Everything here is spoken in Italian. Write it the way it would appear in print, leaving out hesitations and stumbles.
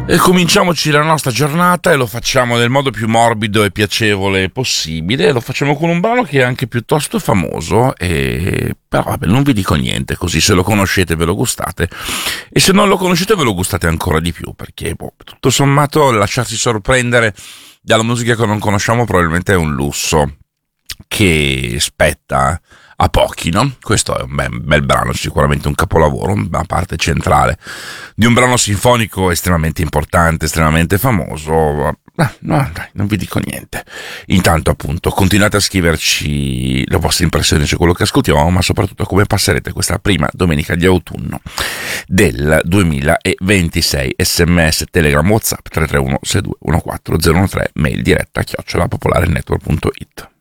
E cominciamoci la nostra giornata e lo facciamo nel modo più morbido e piacevole possibile. Lo facciamo con un brano che è anche piuttosto famoso, però vabbè, non vi dico niente, così se lo conoscete ve lo gustate e se non lo conoscete ve lo gustate ancora di più, perché tutto sommato lasciarsi sorprendere dalla musica che non conosciamo probabilmente è un lusso che spetta a pochi, no? Questo è un bel brano, sicuramente un capolavoro, una parte centrale di un brano sinfonico estremamente importante, estremamente famoso. No, dai, non vi dico niente. Intanto, appunto, continuate a scriverci le vostre impressioni su quello che ascoltiamo, ma soprattutto come passerete questa prima domenica di autunno del 2026. SMS, Telegram, WhatsApp 331 6214 013, mail diretta @popolarenetwork.it.